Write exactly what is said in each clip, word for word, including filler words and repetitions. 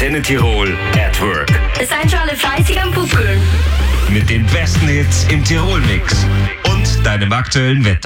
Antenne Tirol at Work. Seid schon alle fleißig am Pupkeln. Mit den besten Hits im Tirol-Mix und deinem aktuellen Wetter.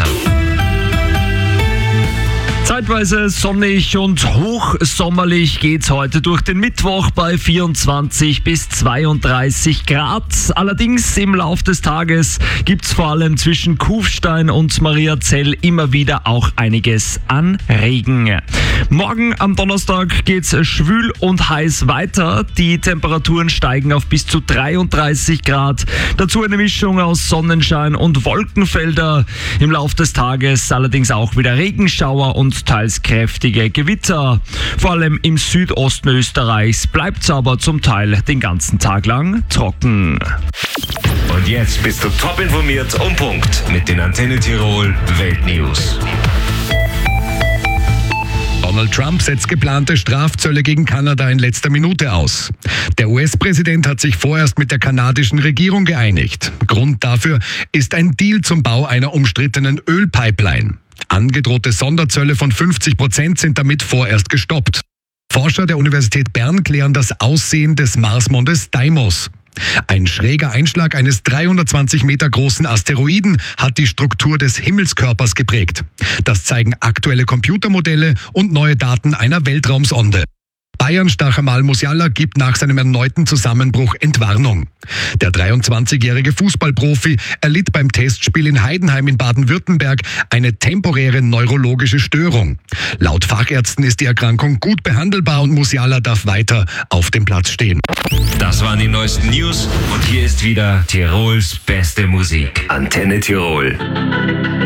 Zeitweise sonnig und hochsommerlich geht's heute durch den Mittwoch bei vierundzwanzig bis zweiunddreißig Grad. Allerdings im Lauf des Tages gibt's vor allem zwischen Kufstein und Mariazell immer wieder auch einiges an Regen. Morgen am Donnerstag geht's schwül und heiß weiter. Die Temperaturen steigen auf bis zu dreiunddreißig Grad. Dazu eine Mischung aus Sonnenschein und Wolkenfelder. Im Lauf des Tages allerdings auch wieder Regenschauer und teils kräftige Gewitter. Vor allem im Südosten Österreichs bleibt es aber zum Teil den ganzen Tag lang trocken. Und jetzt bist du top informiert und Punkt mit den Antenne Tirol Weltnews. Donald Trump setzt geplante Strafzölle gegen Kanada in letzter Minute aus. Der U S-Präsident hat sich vorerst mit der kanadischen Regierung geeinigt. Grund dafür ist ein Deal zum Bau einer umstrittenen Ölpipeline. Angedrohte Sonderzölle von fünfzig Prozent sind damit vorerst gestoppt. Forscher der Universität Bern klären das Aussehen des Marsmondes Deimos. Ein schräger Einschlag eines dreihundertzwanzig Meter großen Asteroiden hat die Struktur des Himmelskörpers geprägt. Das zeigen aktuelle Computermodelle und neue Daten einer Weltraumsonde. Bayern-Star Jamal Musiala gibt nach seinem erneuten Zusammenbruch Entwarnung. Der dreiundzwanzigjährige Fußballprofi erlitt beim Testspiel in Heidenheim in Baden-Württemberg eine temporäre neurologische Störung. Laut Fachärzten ist die Erkrankung gut behandelbar und Musiala darf weiter auf dem Platz stehen. Das waren die neuesten News und hier ist wieder Tirols beste Musik. Antenne Tirol.